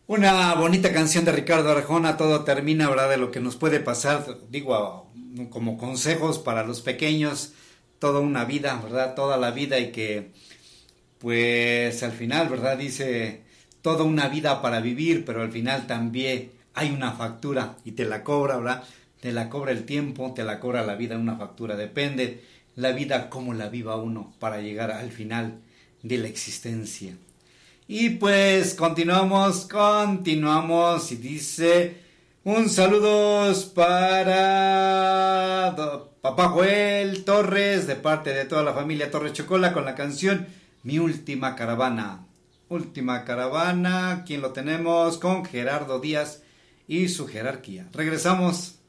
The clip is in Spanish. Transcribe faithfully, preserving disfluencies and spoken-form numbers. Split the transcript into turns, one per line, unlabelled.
Una bonita canción de Ricardo Arjona, todo termina, ¿verdad? De lo que nos puede pasar, digo, como consejos para los pequeños, toda una vida, ¿verdad? Toda la vida y que, pues al final, ¿verdad? Dice, toda una vida para vivir, pero al final también hay una factura y te la cobra, ¿verdad? Te la cobra el tiempo, te la cobra la vida, una factura. Depende la vida cómo la viva uno para llegar al final de la existencia. Y pues continuamos, continuamos y dice un saludos para Papá Joel Torres de parte de toda la familia Torres Chocola con la canción Mi Última Caravana. Última Caravana, ¿quién lo tenemos? Con Gerardo Díaz y su jerarquía. Regresamos.